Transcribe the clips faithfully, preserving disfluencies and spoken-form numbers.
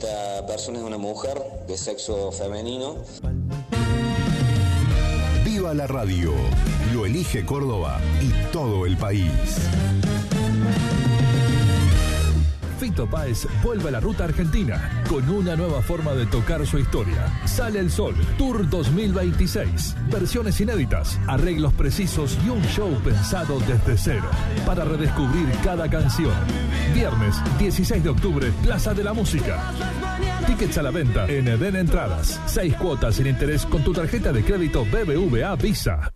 esta persona es una mujer de sexo femenino. Viva la radio, lo elige Córdoba y todo el país. Fito Páez vuelve a la ruta argentina con una nueva forma de tocar su historia. Sale el Sol, Tour dos mil veintiséis. Versiones inéditas, arreglos precisos y un show pensado desde cero para redescubrir cada canción. Viernes dieciséis de octubre, Plaza de la Música. Tickets a la venta en Eden Entradas. Seis cuotas sin interés con tu tarjeta de crédito B B V A Visa.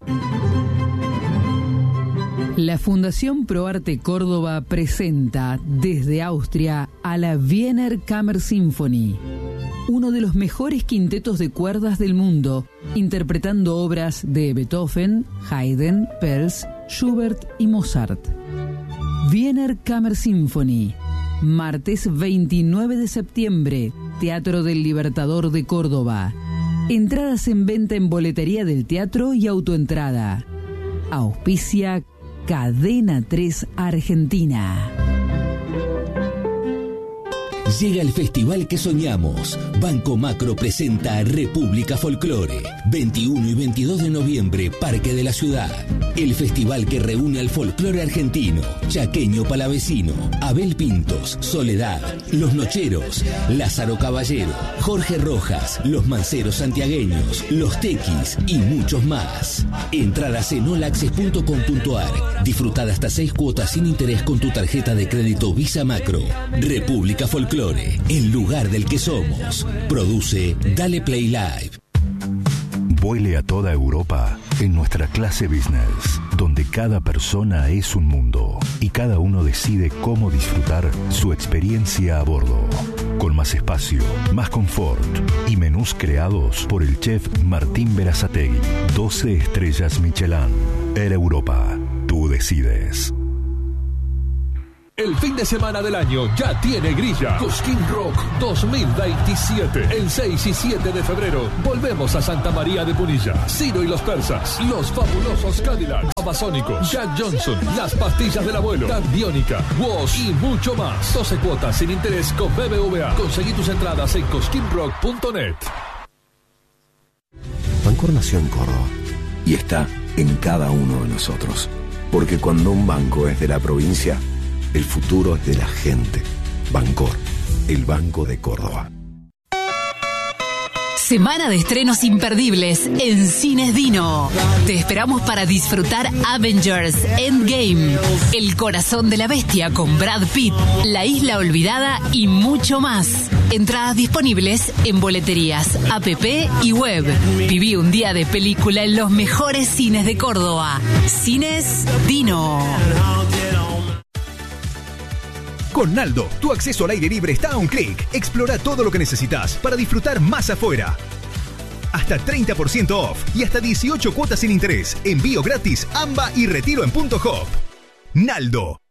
La Fundación ProArte Córdoba presenta desde Austria a la Wiener Kammersymphonie, uno de los mejores quintetos de cuerdas del mundo, interpretando obras de Beethoven, Haydn, Pels, Schubert y Mozart. Wiener Kammersymphonie, martes veintinueve de septiembre, Teatro del Libertador de Córdoba. Entradas en venta en boletería del teatro y autoentrada. Auspicia Cadena tres Argentina. Llega el festival que soñamos. Banco Macro presenta República Folclore. veintiuno y veintidós de noviembre, Parque de la Ciudad. El festival que reúne al folclore argentino, chaqueño palavecino, Abel Pintos, Soledad, Los Nocheros, Lázaro Caballero, Jorge Rojas, Los Manceros Santiagueños, Los Tequis y muchos más. Entradas en olaccess punto com punto ar. Disfrutad hasta seis cuotas sin interés con tu tarjeta de crédito Visa Macro. República Folclore, el lugar del que somos. Produce Dale Play Live. Vuele a toda Europa en nuestra clase business, donde cada persona es un mundo y cada uno decide cómo disfrutar su experiencia a bordo. Con más espacio, más confort y menús creados por el chef Martín Berazategui. doce estrellas Michelin. Air Europa, tú decides. El fin de semana del año ya tiene grilla. Cosquín Rock dos mil veintisiete. El seis y siete de febrero volvemos a Santa María de Punilla. Ciro y los Persas, Los Fabulosos Cadillacs, Amazónicos, Jack Johnson, Las Pastillas del Abuelo, Dan Biónica, Woz y mucho más. doce cuotas sin interés con B B V A. Conseguí tus entradas en cosquín rock punto net. Bancor nació en Córdoba y está en cada uno de nosotros. Porque cuando un banco es de la provincia, el futuro es de la gente. Bancor, el Banco de Córdoba. Semana de estrenos imperdibles en Cines Dino. Te esperamos para disfrutar Avengers Endgame, El Corazón de la Bestia con Brad Pitt, La Isla Olvidada y mucho más. Entradas disponibles en boleterías, app y web. Viví un día de película en los mejores cines de Córdoba. Cines Dino. Con Naldo, tu acceso al aire libre está a un clic. Explora todo lo que necesitas para disfrutar más afuera. Hasta treinta por ciento off y hasta dieciocho cuotas sin interés. Envío gratis, A M B A y retiro en Punto Hop. Naldo.